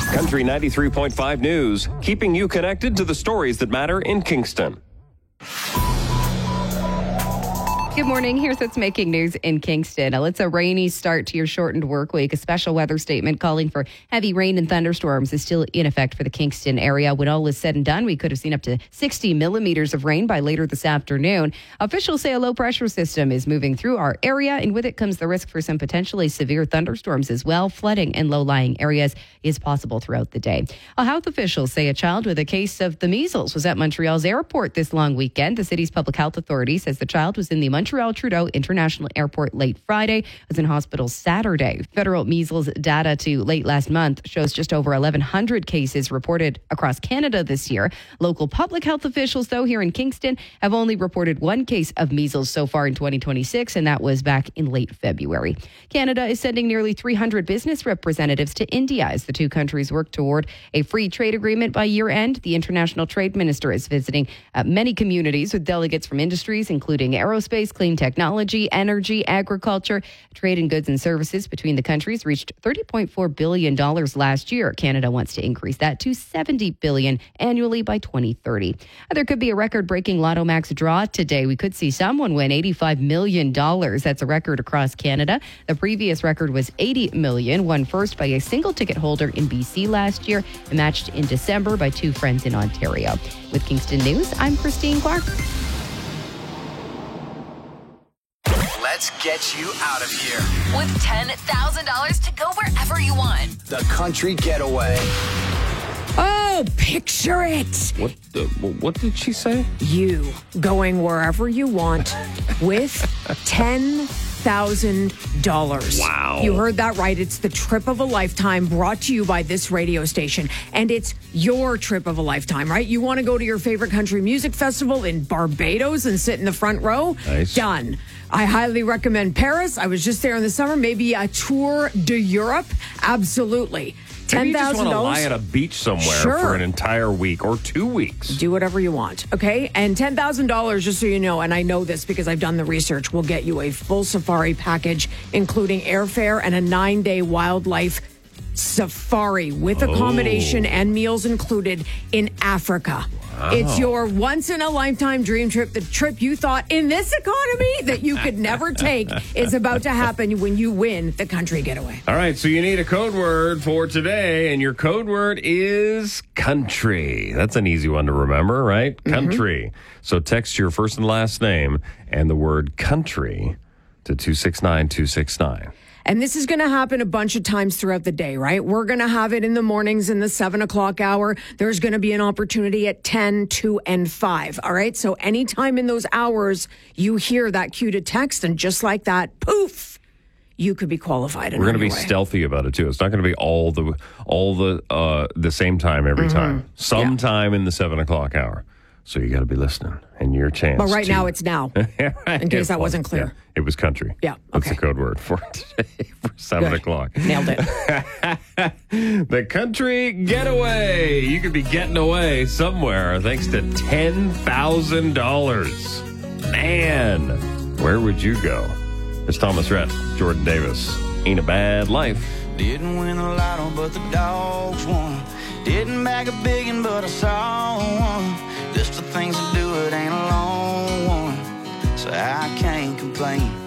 Country 93.5 News, keeping you connected to the stories that matter in Kingston. Good morning. Here's what's making news in Kingston. Now, it's a rainy start to your shortened work week. A special weather statement calling for heavy rain and thunderstorms is still in effect for the Kingston area. When all is said and done, we could have seen up to 60 millimeters of rain by later this afternoon. Officials say a low pressure system is moving through our area, and with it comes the risk for some potentially severe thunderstorms as well. Flooding in low-lying areas is possible throughout the day. Health officials say a child with a case of the measles was at Montreal's airport this long weekend. The city's public health authority says the child was in the Montreal Trudeau International Airport late Friday, was in hospital Saturday. Federal measles data to late last month shows just over 1,100 cases reported across Canada this year. Local public health officials, though, here in Kingston have only reported one case of measles so far in 2026, and that was back in late February. Canada is sending nearly 300 business representatives to India as the two countries work toward a free trade agreement by year end. The international trade minister is visiting many communities with delegates from industries including aerospace, clean technology, energy, agriculture. Trade in goods and services between the countries reached $30.4 billion last year. Canada wants to increase that to $70 billion annually by 2030. There could be a record-breaking Lotto Max draw today. We could see someone win $85 million. That's a record across Canada. The previous record was $80 million, won first by a single ticket holder in BC last year and matched in December by two friends in Ontario. With Kingston News, I'm Christine Clark. Let's get you out of here. With $10,000 to go wherever you want. The Country Getaway. Oh, picture it. What did she say? You going wherever you want with $10,000. Wow. You heard that right. It's the trip of a lifetime brought to you by this radio station. And it's your trip of a lifetime, right? You want to go to your favorite country music festival in Barbados and sit in the front row? Nice. Done. I highly recommend Paris. I was just there in the summer. Maybe a tour de Europe. Absolutely. Maybe you just want to $10,000. lie at a beach somewhere Sure. for an entire week or 2 weeks. Do whatever you want, okay? And $10,000, just so you know, and I know this because I've done the research, will get you a full safari package, including airfare and a 9-day wildlife safari with accommodation and meals included in Africa. Wow. It's your once-in-a-lifetime dream trip. The trip you thought in this economy that you could never take is about to happen when you win the Country Getaway. All right, so you need a code word for today, and your code word is country. That's an easy one to remember, right? Mm-hmm. Country. So text your first and last name and the word country to 269-269. And this is going to happen a bunch of times throughout the day, right? We're going to have it in the mornings in the 7 o'clock hour. There's going to be an opportunity at 10, 2, and 5. All right. So anytime in those hours you hear that cue to text, and just like that, poof, you could be qualified. We're going to be stealthy about it too. It's not going to be all the same time every time. Sometime in the 7 o'clock hour. So you got to be listening, and your chance. But right now it's now. In case that wasn't clear. Yeah, it was country. Yeah, That's okay. the code word for today for 7 o'clock. Nailed it. The Country Getaway. You could be getting away somewhere thanks to $10,000. Man, where would you go? It's Thomas Rhett, Jordan Davis. Ain't a bad life. Didn't win a lotto, but the dogs won. Didn't bag a biggin', but I saw one. Just the things to do, it ain't a long one, so I can't complain.